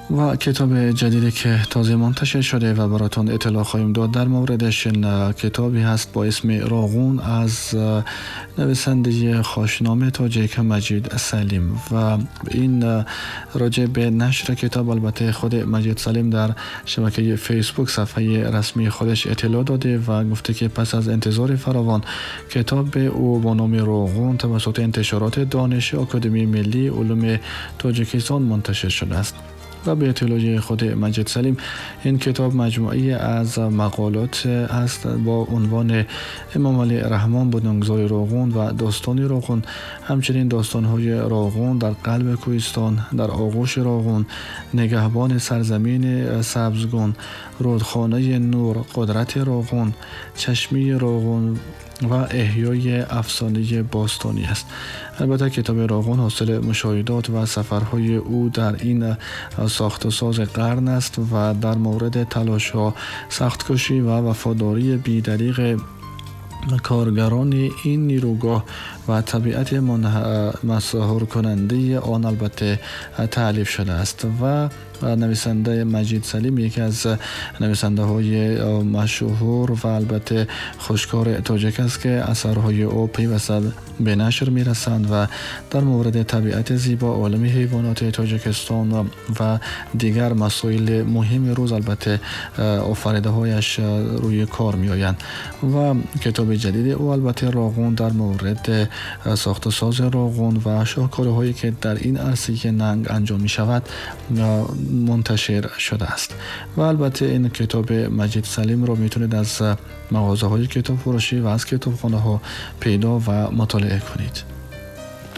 و کتاب جدیدی که تازه منتشر شده و براتون اطلاع خواهیم داد در موردش کتابی هست با اسم راغون از نویسنده خوشنام تاجیک مجید سلیم و این راجع به نشر کتاب البته خود مجید سلیم در شبکه فیسبوک صفحه رسمی خودش اطلاع داده و گفته که پس از انتظار فراوان کتاب او با نام راغون توسط انتشارات دانش آکادمی ملی علوم تاجیکستان منتشر شده است. و به اطلاع خود مجید سلیم این کتاب مجموعی از مقالات است با عنوان امام علی رحمان بنیانگذار راغون و داستان راغون، همچنین داستان‌های راغون در قلب کوهستان، در آغوش راغون، نگهبان سرزمین سبزگون، رودخانه نور، قدرت راغون، چشمه راغون و احیای افسانه باستانی است. البته کتاب راغون حاصل مشاهدات و سفرهای او در این ساخت و ساز قرن است و در مورد تلاش‌ها، سخت‌کوشی و وفاداری بی‌دریغ کارگران این نیروگاه و طبیعت مسحور کننده آن البته تألیف شده است و نویسنده مجید سلیم یکی از نویسنده های مشهور و البته خوشکار تاجیک است که اثرهای او پیوسته به نشر می رسند و در مورد طبیعت زیبا، عالم حیوانات تاجیکستان و دیگر مسائل مهم روز البته آفریده هایش روی کار می آیند و کتاب جدید او البته راغون در مورد ساخت و ساز راغون و شاهکارهایی که در این عرصه که ننگ انجام می شود منتشر شده است و البته این کتاب مجید سلیم را میتونید از مغازه های کتاب فروشی و از کتابخانه ها پیدا و مطالعه کنید.